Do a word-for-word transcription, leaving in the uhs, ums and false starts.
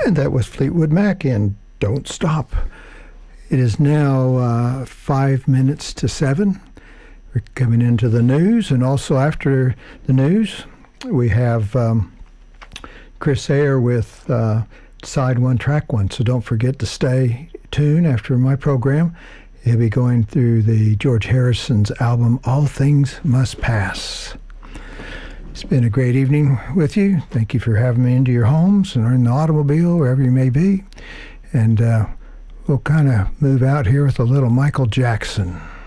And that was Fleetwood Mac in Don't Stop. It is now uh, five minutes to seven. We're coming into the news, and also after the news, we have um, Chris Ayer with uh, Side One, Track One. So don't forget to stay tuned after my program. He'll be going through the George Harrison's album, All Things Must Pass. It's been a great evening with you. Thank you for having me into your homes or in the automobile, wherever you may be. And uh, we'll kind of move out here with a little Michael Jackson.